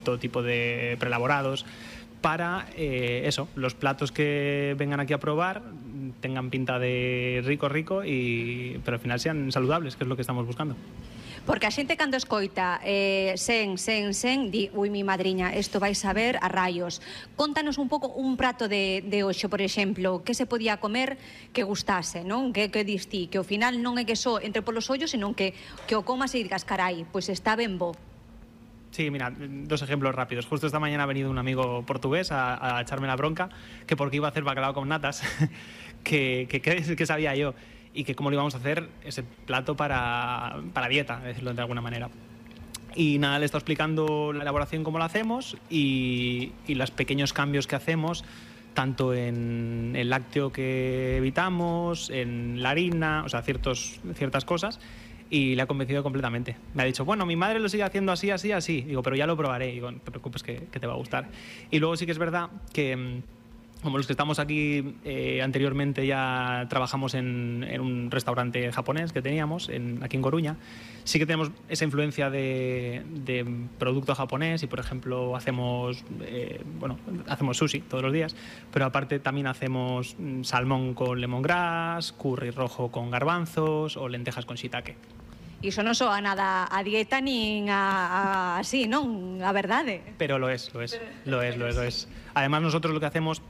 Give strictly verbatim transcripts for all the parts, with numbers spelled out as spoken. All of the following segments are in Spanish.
todo tipo de preelaborados, para eh, eso, los platos que vengan aquí a probar tengan pinta de rico, rico, y, pero al final sean saludables, que es lo que estamos buscando. Porque a xente cando escoita eh, sen, sen, sen, di, ui, mi madriña, isto vai saber a rayos. Contanos un pouco un prato de, de hoxe, por exemplo, que se podía comer que gustase, non? Que, que dis ti, que ao final non é que só entre polos ollos, senón que, que o comas e digas, carai, pois está ben bo. Sí, mira, dos ejemplos rápidos. Justo esta mañana ha venido un amigo portugués a, a echarme la bronca, que porque iba a hacer bacalao con natas, que, que, que, que sabía yo, y que cómo lo íbamos a hacer ese plato para, para dieta, decirlo de alguna manera. Y nada, le está explicando la elaboración, cómo la hacemos, y, y los pequeños cambios que hacemos, tanto en el lácteo que evitamos, en la harina, o sea, ciertos, ciertas cosas. Y le ha convencido completamente. Me ha dicho, bueno, mi madre lo sigue haciendo así, así, así. Digo, pero ya lo probaré. Digo, no te preocupes que, que te va a gustar. Y luego sí que es verdad que, como los que estamos aquí, eh, anteriormente ya trabajamos en, en un restaurante japonés que teníamos en, aquí en Coruña. Sí que tenemos esa influencia de, de producto japonés y, por ejemplo, hacemos, eh, bueno, hacemos sushi todos los días, pero aparte también hacemos salmón con lemongrass, curry rojo con garbanzos o lentejas con shiitake. Iso non soa nada a dieta nin a, a así, non? A verdade. Pero lo es, lo es, lo es, lo es, lo es. Además, nosotros lo que hacemos,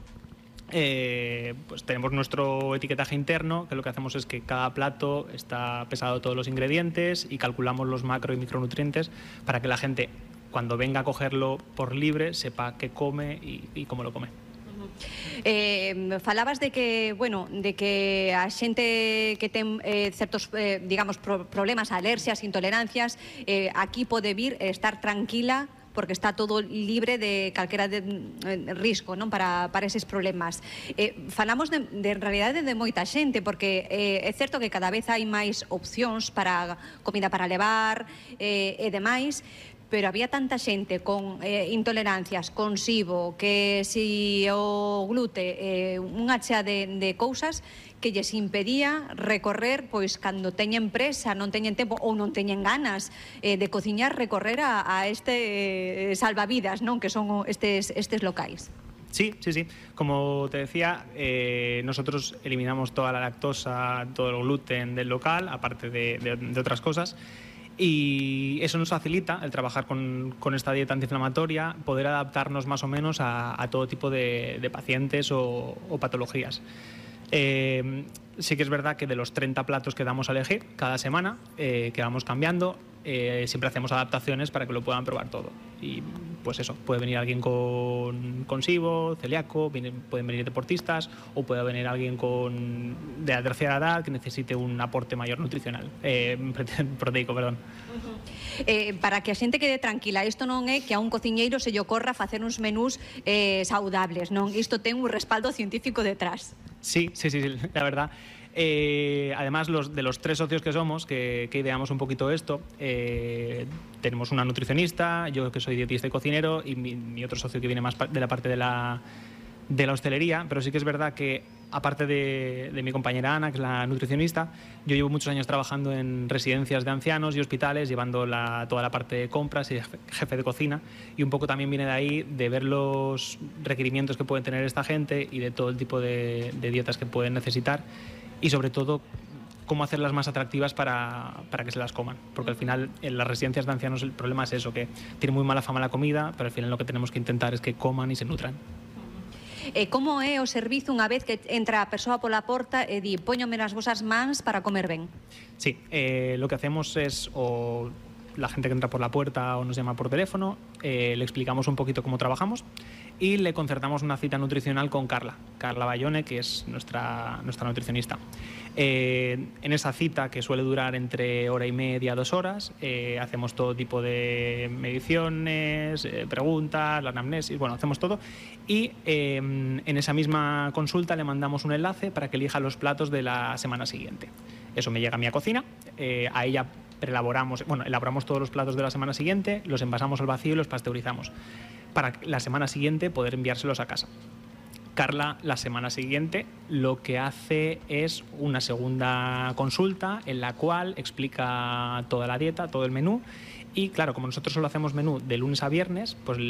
eh, pues tenemos nuestro etiquetaje interno, que lo que hacemos es que cada plato está pesado todos los ingredientes y calculamos los macro y micronutrientes para que la gente, cuando venga a cogerlo por libre, sepa qué come y, y cómo lo come. Eh, falabas de que, bueno, de que a xente que ten eh, certos, eh, digamos, pro problemas, alerxias, intolerancias, eh, aquí pode vir e estar tranquila porque está todo libre de calquera de, de risco, non, para, para eses problemas. Eh, falamos de, de, en realidade de moita xente, porque eh, é certo que cada vez hai máis opcións para comida para levar eh, e demais, pero había tanta xente con eh, intolerancias, con SIBO, que si o glute, eh, unha chea de, de cousas que lles impedía recorrer, pois, cando teñen presa, non teñen tempo ou non teñen ganas eh, de cociñar, recorrer a, a este eh, salvavidas, non, que son estes, estes locais. Sí, sí, sí. Como te decía, eh, nosotros eliminamos toda la lactosa, todo el gluten del local, aparte de, de, de otras cosas. Y eso nos facilita el trabajar con, con esta dieta antiinflamatoria, poder adaptarnos más o menos a, a todo tipo de, de pacientes o, o patologías. Eh, sí que es verdad que de los treinta platos que damos a elegir cada semana, eh, que vamos cambiando, eh, siempre hacemos adaptaciones para que lo puedan probar todo. Y pues eso, puede venir alguien con, con SIBO, celíaco, viene, pueden venir deportistas, o puede venir alguien con, de la tercera edad que necesite un aporte mayor nutricional, eh, proteico, perdón. Uh-huh. eh, para que a xente quede tranquila, isto non é que a un cociñeiro se lle ocorra facer uns menús eh, saudables, non? Isto ten un respaldo científico detrás. Sí, sí, sí, sí, la verdad. Eh, además, los, de los tres socios que somos, que, que ideamos un poquito esto, eh, tenemos una nutricionista, yo que soy dietista y cocinero, y mi, mi otro socio que viene más de la parte de la, de la hostelería, pero sí que es verdad que, aparte de, de mi compañera Ana, que es la nutricionista, yo llevo muchos años trabajando en residencias de ancianos y hospitales, llevando la, toda la parte de compras y jefe de cocina, y un poco también viene de ahí de ver los requerimientos que pueden tener esta gente y de todo el tipo de, de dietas que pueden necesitar, y sobre todo cómo hacerlas más atractivas para, para que se las coman, porque al final en las residencias de ancianos el problema es eso, que tiene muy mala fama la comida, pero al final lo que tenemos que intentar es que coman y se nutran. E como é o servizo unha vez que entra a persoa pola porta e di, póñome nas vosas mans para comer ben? Sí, eh, lo que hacemos es, o la gente que entra por la puerta o nos llama por teléfono, eh, le explicamos un poquito cómo trabajamos y le concertamos una cita nutricional con Carla, Carla Bayone, que es nuestra, nuestra nutricionista. Eh, en esa cita, que suele durar entre hora y media, dos horas, eh, hacemos todo tipo de mediciones, eh, preguntas, la anamnesis, bueno, hacemos todo. Y eh, en esa misma consulta le mandamos un enlace para que elija los platos de la semana siguiente. Eso me llega a mi cocina, eh, a ella preelaboramos, bueno, elaboramos todos los platos de la semana siguiente, los envasamos al vacío y los pasteurizamos para la semana siguiente poder enviárselos a casa. Carla, la semana siguiente, lo que hace es una segunda consulta en la cual explica toda la dieta, todo el menú, y claro, como nosotros solo hacemos menú de lunes a viernes, pues